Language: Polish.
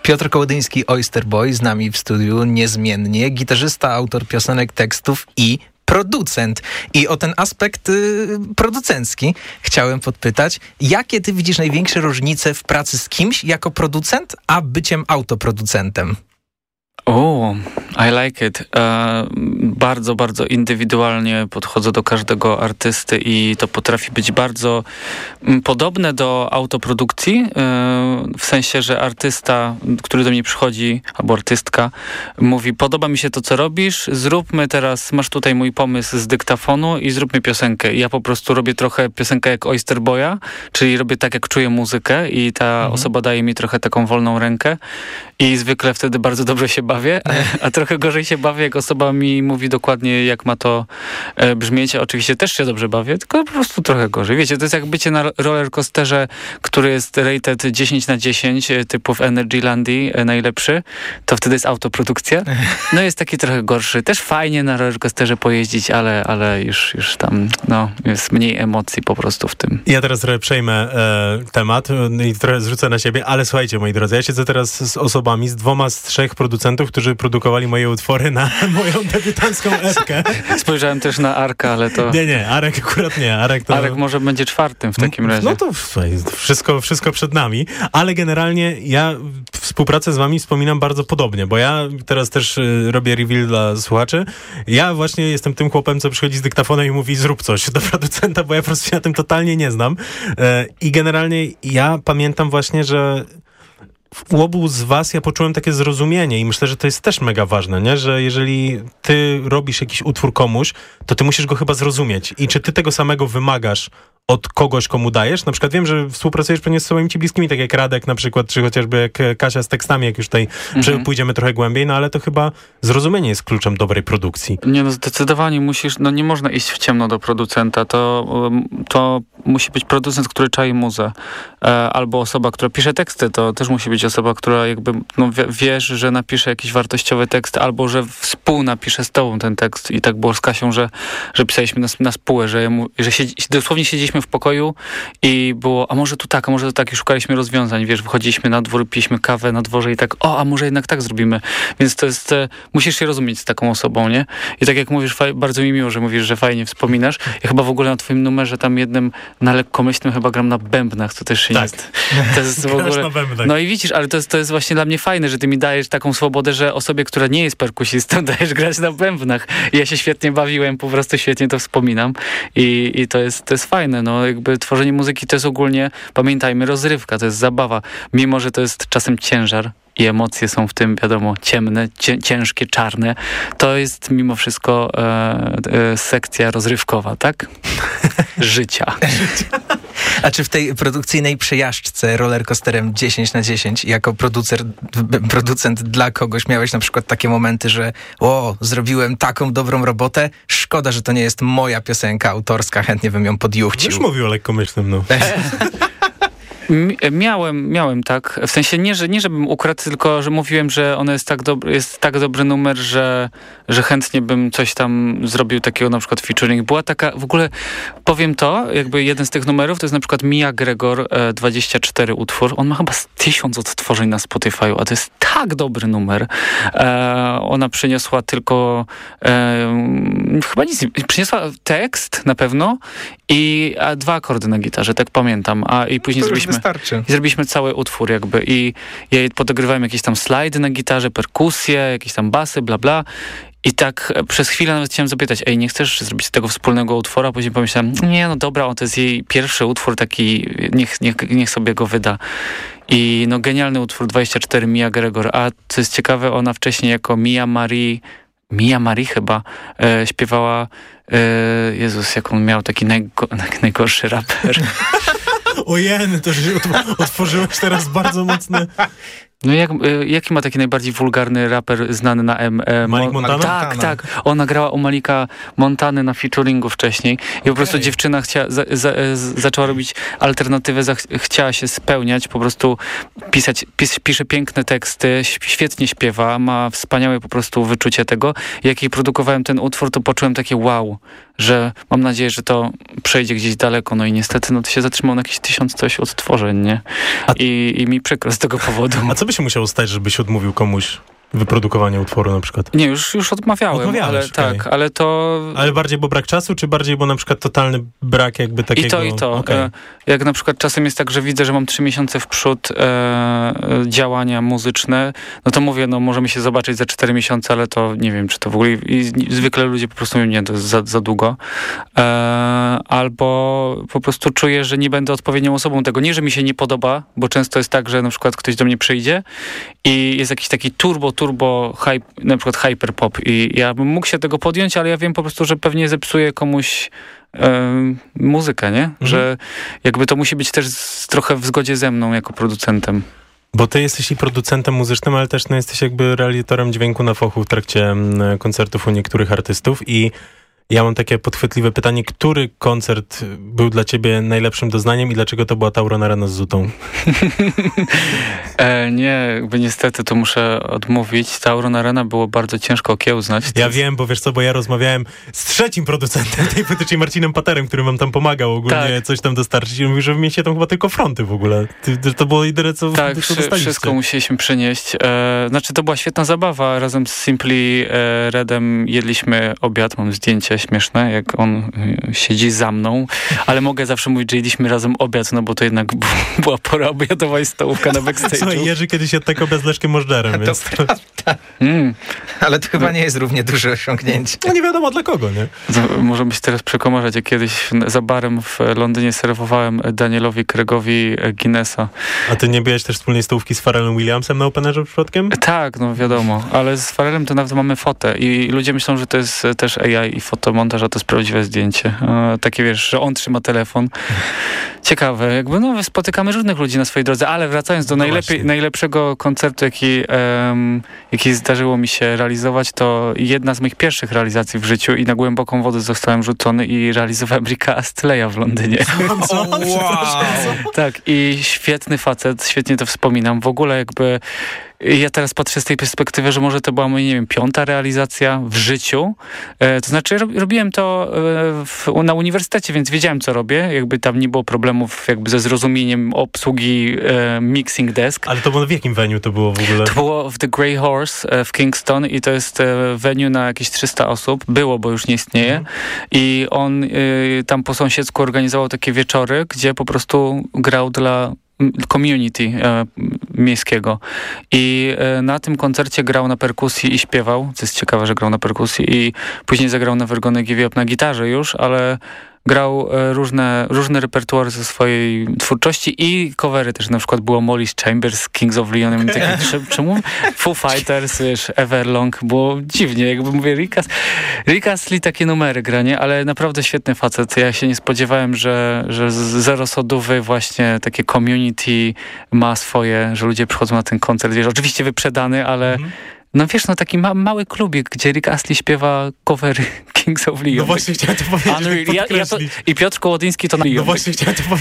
Piotr Kołodyński, Oyster Boy, z nami w studiu niezmiennie, gitarzysta, autor piosenek, tekstów i producent. I o ten aspekt producencki chciałem podpytać. Jakie ty widzisz największe różnice w pracy z kimś jako producent, a byciem autoproducentem? I like it. Bardzo, bardzo indywidualnie podchodzę do każdego artysty i to potrafi być bardzo podobne do autoprodukcji, w sensie, że artysta, który do mnie przychodzi, albo artystka, mówi: podoba mi się to, co robisz, zróbmy teraz, masz tutaj mój pomysł z dyktafonu i zróbmy piosenkę. I ja po prostu robię trochę piosenkę jak Oyster Boya, czyli robię tak, jak czuję muzykę i ta osoba daje mi trochę taką wolną rękę i zwykle wtedy bardzo dobrze się bawię, a trochę gorzej się bawię, jak osoba mi mówi dokładnie, jak ma to brzmieć. Oczywiście też się dobrze bawię, tylko po prostu trochę gorzej. Wiecie, to jest jak bycie na rollercoasterze, który jest rated 10/10, typu w Energylandii najlepszy, to wtedy jest autoprodukcja. No jest taki trochę gorszy. Też fajnie na rollercoasterze pojeździć, ale już tam jest mniej emocji po prostu w tym. Ja teraz trochę przejmę temat i trochę zrzucę na siebie, ale słuchajcie, moi drodzy, ja siedzę teraz z osobami, z 2 z 3 producentów, którzy produkowali moje utwory na moją debiutancką epkę. Spojrzałem też na Arka, ale to... Nie, Arek akurat nie. Arek może będzie 4 w takim razie. No to wszystko przed nami, ale generalnie ja współpracę z wami wspominam bardzo podobnie, bo ja teraz też robię reveal dla słuchaczy. Ja właśnie jestem tym chłopem, co przychodzi z dyktafonem i mówi: zrób coś do producenta, bo ja po prostu się na tym totalnie nie znam. I generalnie ja pamiętam właśnie, że u obu z was ja poczułem takie zrozumienie i myślę, że to jest też mega ważne, nie? Że jeżeli ty robisz jakiś utwór komuś, to ty musisz go chyba zrozumieć. I czy ty tego samego wymagasz od kogoś, komu dajesz? Na przykład wiem, że współpracujesz pewnie z osobami ci bliskimi, tak jak Radek na przykład, czy chociażby jak Kasia z tekstami, jak już tutaj pójdziemy trochę głębiej, no ale to chyba zrozumienie jest kluczem dobrej produkcji. Nie, no zdecydowanie musisz, nie można iść w ciemno do producenta. To musi być producent, który czai muzę. Albo osoba, która pisze teksty, to też musi być osoba, która jakby wiesz, że napisze jakiś wartościowy tekst, albo że współnapisze z tobą ten tekst. I tak było z Kasią, że pisaliśmy na spółę, że dosłownie siedzieliśmy w pokoju i było, a może to tak, i szukaliśmy rozwiązań, wiesz, wychodziliśmy na dwór, piliśmy kawę na dworze i tak, a może jednak tak zrobimy. Więc to jest, musisz się rozumieć z taką osobą, nie? I tak jak mówisz, bardzo mi miło, że mówisz, że fajnie wspominasz. Ja chyba w ogóle na twoim numerze tam jednym, na lekkomyślnym chyba gram na bębnach, to też się tak. jest. To jest w ogóle... No i widzisz, ale to jest właśnie dla mnie fajne, że ty mi dajesz taką swobodę, że osobie, która nie jest perkusistą, dajesz grać na bębnach. I ja się świetnie bawiłem, po prostu świetnie to wspominam. I to jest fajne. No jakby tworzenie muzyki to jest ogólnie, pamiętajmy, rozrywka, to jest zabawa. Mimo, że to jest czasem ciężar i emocje są w tym, wiadomo, ciemne, ciężkie, czarne, to jest mimo wszystko sekcja rozrywkowa, tak? Życia. A czy w tej produkcyjnej przejażdżce rollercoasterem 10/10 jako producent dla kogoś miałeś na przykład takie momenty, że zrobiłem taką dobrą robotę, szkoda, że to nie jest moja piosenka autorska, chętnie bym ją podjuchcił. Już mówił o lekkomyślnym, no. Miałem tak, w sensie nie żebym ukradł, tylko że mówiłem, że ono jest tak dobry numer, że chętnie bym coś tam zrobił takiego, na przykład featuring. Była taka, w ogóle powiem to, jakby jeden z tych numerów to jest na przykład Mia Gregor 24 utwór. On ma chyba 1000 odtworzeń na Spotify'u, a to jest tak dobry numer. Ona przyniosła tylko chyba nic, przyniosła tekst na pewno i 2 akordy na gitarze, tak pamiętam. I później zrobiliśmy cały utwór jakby i ja podogrywałem jakieś tam slajdy na gitarze, perkusje, jakieś tam basy, bla bla. I tak przez chwilę nawet chciałem zapytać, nie chcesz zrobić z tego wspólnego utworu? A później pomyślałem, nie, no dobra, to jest jej pierwszy utwór taki, niech sobie go wyda. I genialny utwór 24 Mia Gregor. A co jest ciekawe, ona wcześniej jako Mia Marie chyba śpiewała, Jezus, jak on miał taki najgorszy raper. Ojej, to że otworzyłeś teraz bardzo mocne... No jaki ma taki najbardziej wulgarny raper znany na M? Malik Montana? Tak. Ona grała u Malika Montany na featuringu wcześniej i po prostu dziewczyna zaczęła robić alternatywę, chciała się spełniać, po prostu pisze piękne teksty, świetnie śpiewa, ma wspaniałe po prostu wyczucie tego. Jak jej produkowałem ten utwór, to poczułem takie wow, że mam nadzieję, że to przejdzie gdzieś daleko, no i niestety no to się zatrzymało na jakieś 1000 coś odtworzeń, nie? I mi przykro z tego powodu. A co by się musiało stać, żebyś odmówił komuś wyprodukowanie utworu na przykład? Nie, już odmawiałem, ale okay. tak, ale to... Ale bardziej bo brak czasu, czy bardziej bo na przykład totalny brak jakby takiego... I to. Okay. Jak na przykład czasem jest tak, że widzę, że mam 3 miesiące w przód działania muzyczne, no to mówię, no możemy się zobaczyć za 4 miesiące, ale to nie wiem, czy to w ogóle... I zwykle ludzie po prostu mówią, nie, to jest za długo. Albo po prostu czuję, że nie będę odpowiednią osobą tego. Nie, że mi się nie podoba, bo często jest tak, że na przykład ktoś do mnie przyjdzie i jest jakiś taki turbo na przykład hyperpop i ja bym mógł się tego podjąć, ale ja wiem po prostu, że pewnie zepsuję komuś muzykę, nie? Że jakby to musi być też trochę w zgodzie ze mną jako producentem. Bo ty jesteś i producentem muzycznym, ale też no, jesteś jakby realizatorem dźwięku na fochu w trakcie koncertów u niektórych artystów i ja mam takie podchwytliwe pytanie, który koncert był dla ciebie najlepszym doznaniem i dlaczego to była Tauron Arena z Zutą? Nie, jakby niestety to muszę odmówić. Tauron Arena było bardzo ciężko okiełznać. Ja wiem, bo wiesz co, bo ja rozmawiałem z trzecim producentem tej płyty, czyli Marcinem Paterem, który wam tam pomagał ogólnie coś tam dostarczyć i mówił, że mieliście tam chyba tylko fronty w ogóle. To było jedyne, co dostaliście. Wszystko musieliśmy przynieść. Znaczy to była świetna zabawa. Razem z Simply Redem jedliśmy obiad, mam zdjęcie śmieszne, jak on siedzi za mną, ale mogę zawsze mówić, że jedliśmy razem obiad, no bo to jednak była pora obiadowa i stołówka na backstage'u. Słuchaj, Jerzy kiedyś jadł tak obiad z Leszkiem Możdżerem, więc... To prawda. Ale to chyba nie jest równie duże osiągnięcie. No nie wiadomo dla kogo, nie? To możemy się teraz przekomarzać, jak kiedyś za barem w Londynie serwowałem Danielowi Craigowi Guinnessa. A ty nie byłeś też wspólnej stołówki z Pharrellem Williamsem na Openerze przypadkiem? Tak, no wiadomo, ale z Pharrellem to nawet mamy fotę i ludzie myślą, że to jest też AI i fotomontaż, a to jest prawdziwe zdjęcie. Takie wiesz, że on trzyma telefon. Ciekawe, jakby no spotykamy różnych ludzi na swojej drodze, ale wracając do najlepszego koncertu, jaki zdarzyło mi się realizować, to jedna z moich pierwszych realizacji w życiu i na głęboką wodę zostałem rzucony i realizowałem Ricka Astleya w Londynie. Tak, i świetny facet, świetnie to wspominam. W ogóle jakby ja teraz patrzę z tej perspektywy, że może to była moja, nie wiem, 5. realizacja w życiu. To znaczy robiłem to na uniwersytecie, więc wiedziałem, co robię. Jakby tam nie było problemów jakby ze zrozumieniem obsługi mixing desk. Ale to było w jakim venue to było w ogóle? To było w The Grey Horse w Kingston i to jest venue na jakieś 300 osób. Było, bo już nie istnieje. I on tam po sąsiedzku organizował takie wieczory, gdzie po prostu grał dla community miejskiego. I na tym koncercie grał na perkusji i śpiewał, co jest ciekawe, że grał na perkusji i później zagrał na We're Gonna Give You Up na gitarze już, ale grał różne repertuary ze swojej twórczości i covery też. Na przykład było Molly's Chambers, Kings of Leon. Czemu? Foo Fighters, wiesz, Everlong. Było dziwnie. Jakby mówię, Rick Astley takie numery gra, nie? Ale naprawdę świetny facet. Ja się nie spodziewałem, że Zero Sodówy właśnie takie community ma swoje, że ludzie przychodzą na ten koncert. Wiesz, oczywiście wyprzedany, ale no wiesz, no taki mały klubik, gdzie Rick Astley śpiewa covery Kings of Leon. No właśnie chciałem to powiedzieć. I Piotr Kołodyński to... No właśnie chciałem to powiedzieć.